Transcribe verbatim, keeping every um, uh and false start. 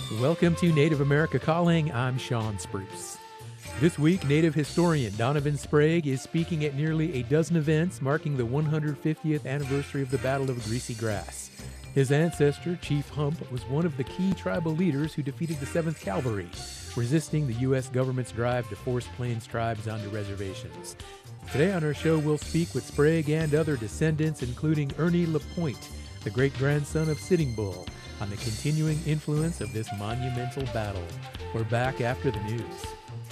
Welcome to Native America Calling. I'm Sean Spruce. This week, Native historian Donovan Sprague is speaking at nearly a dozen events marking the one hundred fiftieth anniversary of the Battle of Greasy Grass. His ancestor, Chief Hump, was one of the key tribal leaders who defeated the seventh Cavalry, resisting the U S government's drive to force Plains tribes onto reservations. Today on our show, we'll speak with Sprague and other descendants, including Ernie LaPointe, the great-grandson of Sitting Bull, on the continuing influence of this monumental battle. We're back after the news.